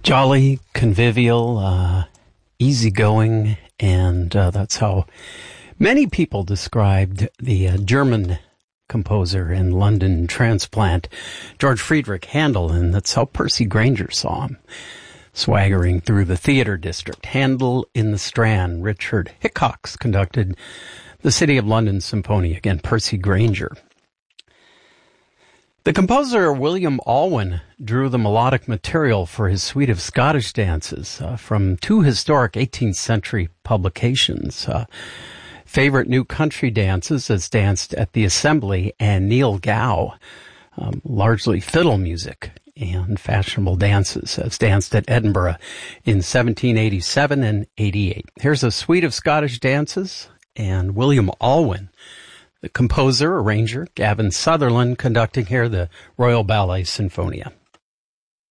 Jolly, convivial, easygoing, and that's how many people described the German composer and London transplant, George Friedrich Handel, and that's how Percy Grainger saw him. Swaggering through the theater district, Handel in the Strand, Richard Hickox conducted the City of London Symphony, again, Percy Grainger. The composer William Alwyn drew the melodic material for his suite of Scottish dances from two historic 18th century publications, Favorite New Country Dances as danced at the Assembly and Neil Gow, largely fiddle music and fashionable dances as danced at Edinburgh in 1787 and 88. Here's a suite of Scottish dances and William Alwyn, the composer, arranger, Gavin Sutherland, conducting here the Royal Ballet Sinfonia.